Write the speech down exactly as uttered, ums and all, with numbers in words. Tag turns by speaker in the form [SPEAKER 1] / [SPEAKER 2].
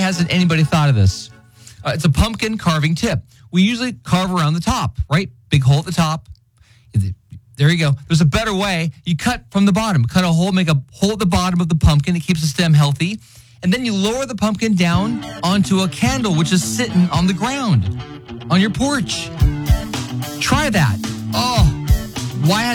[SPEAKER 1] hasn't anybody thought of this? Uh, it's a pumpkin carving tip. We usually carve around the top, right? Big hole at the top. There you go. There's a better way. You cut from the bottom. Cut a hole, make a hole at the bottom of the pumpkin. It keeps the stem healthy. And then you lower the pumpkin down onto a candle, which is sitting on the ground on your porch. Try that. Oh, why